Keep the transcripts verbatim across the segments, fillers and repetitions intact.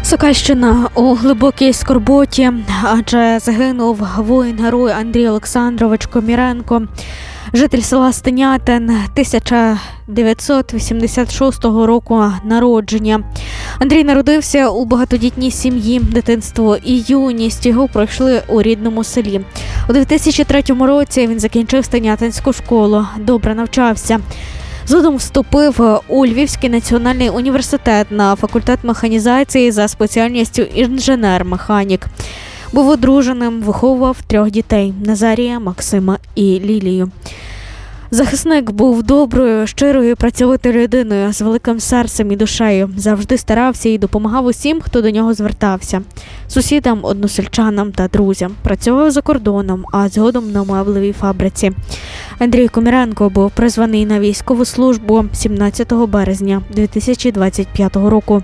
Сокальщина у глибокій скорботі, адже загинув воїн-герой Андрій Олександрович Коміренко, житель села Стенятин, тисяча дев'ятсот вісімдесят шостого року народження. Андрій народився у багатодітній сім'ї. Дитинство і юність його пройшли у рідному селі. У дві тисячі третьому році він закінчив Стенятинську школу, добре навчався. Згодом вступив у Львівський національний університет на факультет механізації за спеціальністю інженер-механік. Був одруженим, виховував трьох дітей – Назарія, Максима і Лілію. Захисник був доброю, щирою, працьовитою людиною, з великим серцем і душею. Завжди старався і допомагав усім, хто до нього звертався. Сусідам, односельчанам та друзям. Працював за кордоном, а згодом на меблевій фабриці. Андрій Коміренко був призваний на військову службу сімнадцятого березня дві тисячі двадцять п'ятого року.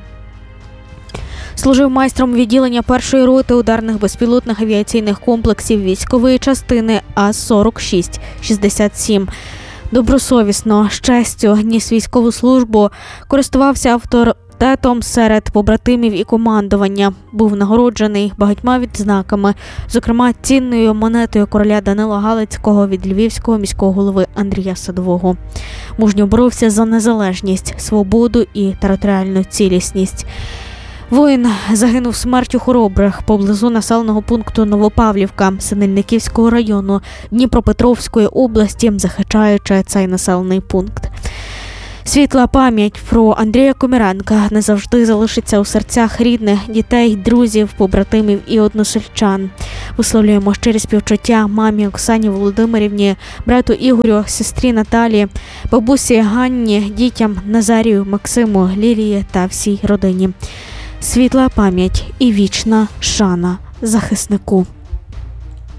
Служив майстром відділення першої роти ударних безпілотних авіаційних комплексів військової частини А сорок шість шістдесят сім. Добросовісно, з честю ніс військову службу, користувався авторитетом серед побратимів і командування. Був нагороджений багатьма відзнаками, зокрема цінною монетою короля Данила Галицького від львівського міського голови Андрія Садового. Мужньо боровся за незалежність, свободу і територіальну цілісність. Воїн загинув смертю хоробрих поблизу населеного пункту Новопавлівка Синельниківського району Дніпропетровської області, захищаючи цей населений пункт. Світла пам'ять про Андрія Коміренка назавжди залишиться у серцях рідних, дітей, друзів, побратимів і односельчан. Висловлюємо щирі співчуття мамі Оксані Володимирівні, брату Ігорю, сестрі Наталії, бабусі Ганні, дітям Назарію, Максиму, Лілії та всій родині. Світла пам'ять і вічна шана захиснику.